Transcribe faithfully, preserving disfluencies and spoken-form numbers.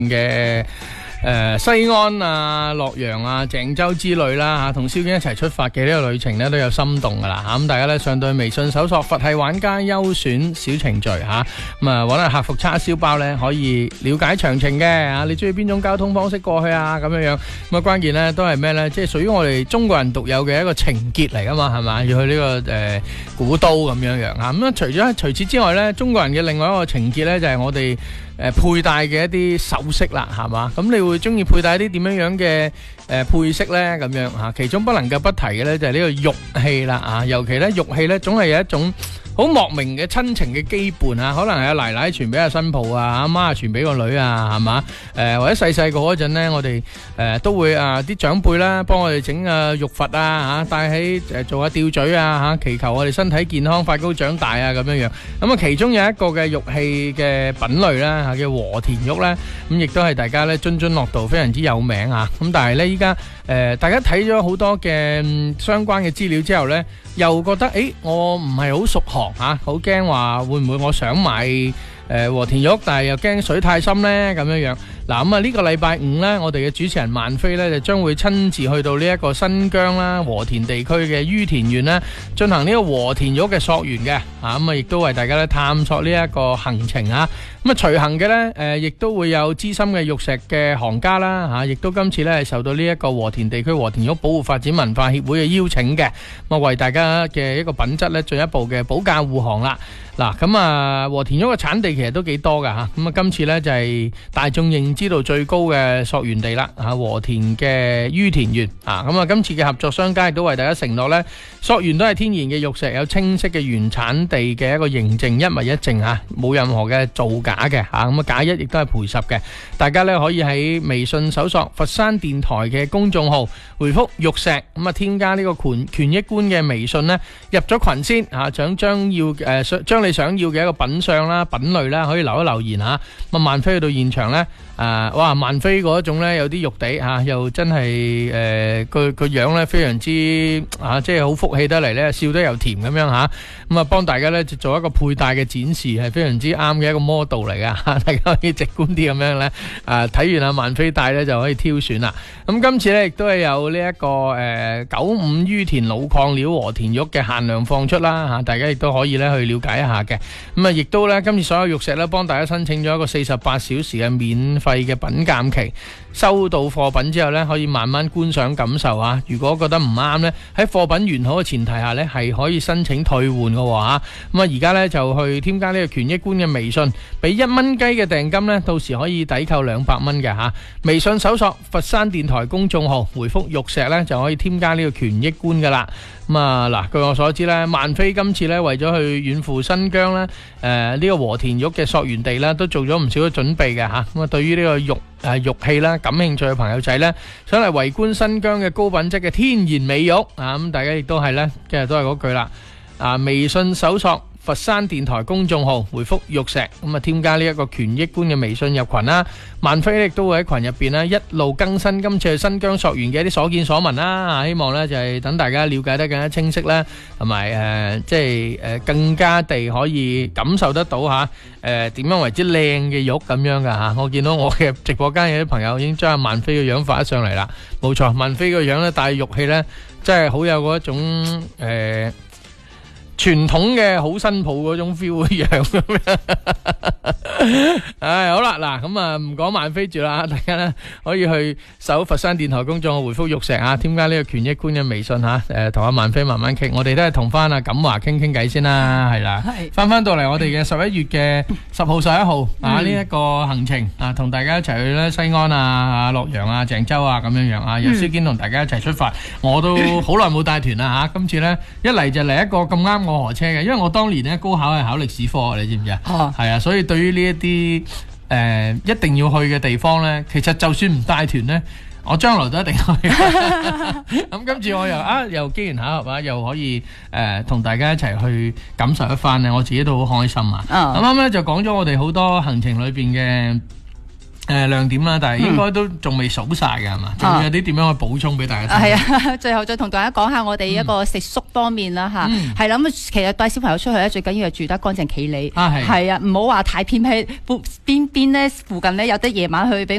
嘅誒西安啊、洛陽啊、鄭州之類啦嚇，同蕭堅一齊出發嘅呢個旅程咧都有心動噶啦嚇，咁大家咧上到去微信搜索佛系玩家優選小程序嚇，咁啊揾下客服叉燒包咧可以了解詳情嘅嚇，你中意邊種交通方式過去啊咁樣樣，咁啊關鍵咧都係咩咧？即係屬於我哋中國人獨有嘅一個情結嚟噶嘛，係嘛？要去呢個誒古都咁樣樣嚇，咁啊除咗除此之外咧，中國人嘅另外一個情結咧就係我哋誒佩戴嘅一啲首飾啦，係嘛？咁你會中意佩戴一啲點樣樣嘅誒配飾咧？咁樣嚇，其中不能夠不提嘅咧就係呢個玉器啦啊！尤其咧玉器咧總係有一種好莫名嘅親情嘅羈絆啊，可能係阿奶奶傳俾阿新抱啊，阿媽傳俾個女啊，係嘛？誒或者細細個嗰陣咧，我哋誒都會啊啲長輩啦，幫我哋整啊玉佛啊嚇，戴喺誒做下吊墜啊嚇，祈求我哋身體健康、快高長大啊咁樣樣。咁啊，其中有一個嘅玉器嘅品類啦嚇，叫和田玉咧，咁亦都係大家咧津津樂道，非常之有名啊。咁但係咧依家誒大家睇咗好多嘅相關嘅資料之後咧，又覺得誒我唔係好熟行嚇，好驚話會唔會我想買誒和田玉，但係又驚水太深咧咁樣樣。嗱咁啊呢個禮拜五咧，我哋嘅主持人萬飛咧就將會親自去到呢一個新疆啦和田地區嘅于田縣咧，進行呢個和田玉嘅溯源嘅啊，咁啊亦都為大家咧探索呢一個行程啊。咁啊隨行嘅咧誒，亦都會有資深嘅玉石嘅行家啦嚇，亦都今次咧係受到呢一個和田地區和田玉保護發展文化協會嘅邀請嘅，咁啊為大家嘅一個品質咧進一步嘅保駕護航啦。嗱咁啊和田玉嘅產地其實都幾多噶嚇，咁啊今次咧就係大眾認知度最高嘅溯源地啦嚇，和田嘅于田縣啊，咁啊今次嘅合作商家亦都為大家承諾咧，溯源都係天然嘅玉石，有清晰嘅原產地嘅一個認證，一物一證嚇，冇任何嘅造假嘅嚇，咁啊假一亦都係賠十嘅。大家咧可以喺微信搜索佛山電台嘅公眾號，回覆玉石，咁啊添加呢個權權益官嘅微信咧，入咗群先嚇，想將要誒想將你想要嘅一個品相啦、品類啦，可以留一留言嚇。咁啊萬飛去到現場咧。誒、呃，哇！萬飛嗰種咧有啲肉地嚇、啊，又真係誒個個樣咧非常之啊，即係好福氣得嚟咧，笑得又甜咁樣嚇。咁啊，幫大家咧做一個佩戴嘅展示，係非常之啱嘅一個 model 嚟噶嚇，大家可以直觀啲咁樣咧。誒、啊，睇完阿萬飛戴咧就可以挑選啦。咁、啊、今次咧亦都係有呢、這、一個誒九五于田老礦料和田玉嘅限量放出啦嚇、啊，大家亦都可以咧去了解一下嘅。咁啊，亦都咧今次所有玉石咧幫大家申請咗一個四十八小時嘅免費嘅品鑑期，收到貨品之後咧，可以慢慢觀賞感受啊。如果覺得唔啱咧，喺貨品完好嘅前提下咧，係可以申請退換嘅喎嚇。咁啊，而家咧就去添加呢個權益官嘅微信，俾一蚊雞嘅訂金咧，到時可以抵扣兩百蚊嘅嚇。微信搜索佛山電台公眾號，回覆玉石咧就可以添加呢個權益官噶啦。咁啊嗱，據我所知咧，萬飛今次咧為咗去遠赴新疆咧，誒、呃、呢、這個和田玉嘅溯源地咧，都做咗唔少嘅準備嘅嚇。咁啊，對於呢個玉誒、呃、玉器啦，感興趣嘅朋友仔咧，想嚟圍觀新疆嘅高品質嘅天然美玉啊，咁大家亦都係咧，即係都係嗰句啦。啊，微信搜索佛山電台公眾號，回覆玉石，咁啊添加呢一個權益官嘅微信入群啦。萬飛亦都會喺群入邊咧一路更新今次去新疆溯源嘅一啲所見所聞啦。希望咧就係等大家了解得更加清晰啦，同埋誒即係誒更加地可以感受得到嚇誒點樣為之靚嘅玉咁樣噶嚇。我見到我嘅直播間有啲朋友已經將阿萬飛嘅樣發咗上嚟啦。冇錯，萬飛個樣咧戴玉器咧，真係好有嗰一種誒傳統嘅好新抱嗰種 feel 一樣咁樣，唉好啦嗱，咁啊唔講萬飛住啦，大家咧可以去搜佛山電台公眾號回覆玉石啊，添加呢個權益官嘅微信吓，誒同阿萬飛慢慢傾，我哋都係同翻阿錦華傾傾偈先啦，係啦，翻翻到嚟我哋嘅十一月嘅十號十一號啊呢一個行程啊，同大家一齊去咧西安啊、啊洛陽啊、鄭州啊咁樣樣啊，由蕭堅同大家一齊出發，我都好耐冇帶團啦吓，今次咧一嚟就嚟一個咁啱我河車嘅，因為我當年咧高考係考歷史科，你知唔知啊？哦，係啊，所以對於呢一啲誒一定要去嘅地方咧，其實就算唔帶團咧，我將來都一定去。咁今次我又啊又機緣巧合啊，又可以誒同大家一齊去感受一番咧，我自己都好開心啊！咁啱啱咧就講咗我哋好多行程裏邊嘅誒亮點啦，但係應該都仲未數晒㗎係嘛？仲、嗯、有啲點樣去補充俾大家聽？係啊，最後再同大家講下我哋一個食宿方面啦嚇，係啦咁其實帶小朋友出去咧，最緊要係住得乾淨企理，係啊，唔好話太偏僻，邊邊咧附近咧有得夜晚去俾